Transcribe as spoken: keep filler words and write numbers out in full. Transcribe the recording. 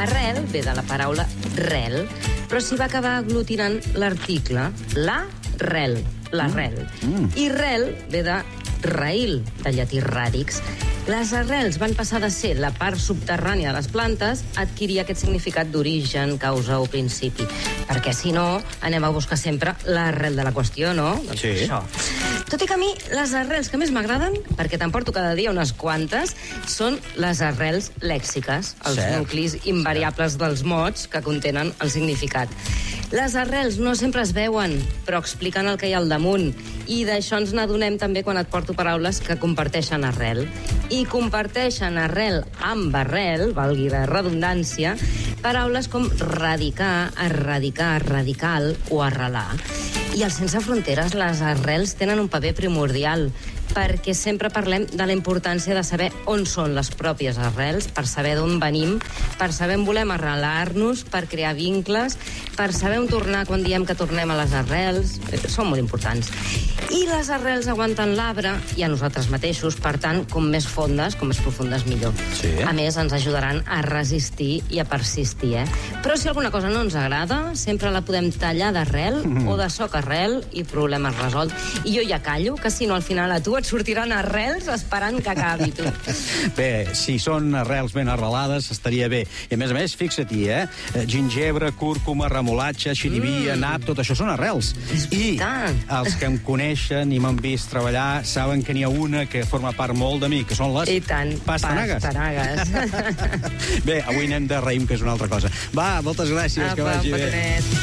Arrel ve de la paraula rel, però s'hi va acabar aglutinant l'article, la rel, l'arrel. Mm. I rel ve de raïl, de llatí ràdix. Les arrels van passar de ser la part subterrània de les plantes a adquirir aquest significat d'origen, causa o principi. Perquè, si no, anem a buscar sempre l'arrel de la qüestió, no? Doncs sí. Això. Tot i que a mi les arrels que més m'agraden, perquè te'n porto cada dia unes quantes, són les arrels lèxiques, els Cert. nuclis invariables dels mots que contenen el significat. Les arrels no sempre es veuen, però expliquen el que hi ha al damunt, i d'això ens n'adonem també quan et porto paraules que comparteixen arrel. I comparteixen arrel amb arrel, valgui la redundància, paraules com radicar, erradicar, radical o arrelar. I al Sense Fronteres les arrels tenen un paper primordial, perquè sempre parlem de la importància de saber on són les pròpies arrels, per saber d'on venim, per saber on volem arrelar-nos, per crear vincles, per saber on tornar quan diem que tornem a les arrels. Són molt importants. I les arrels aguanten l'arbre i a nosaltres mateixos, per tant, com més fondes, com més profundes, millor. Sí. A més, ens ajudaran a resistir i a persistir, eh? Però si alguna cosa no ens agrada, sempre la podem tallar d'arrel mm. o de soc arrel i problemes resolts. I jo ja callo, que si no al final a tu et sortiran arrels esperant que acabi, tu. Bé, si són arrels ben arrelades, estaria bé. I a més a més, fixa-t'hi, eh? Gingebre, cúrcuma, remolatge, xirivia, mm. nap, tot això són arrels. És I veritat. els que em coneixen i m'han vist treballar saben que n'hi ha una que forma part molt de mi, que són les I tant, pastanagues. pastanagues. Bé, avui anem de raïm, que és una altra cosa. Va, moltes gràcies, Apa, que vagi bé. petonet.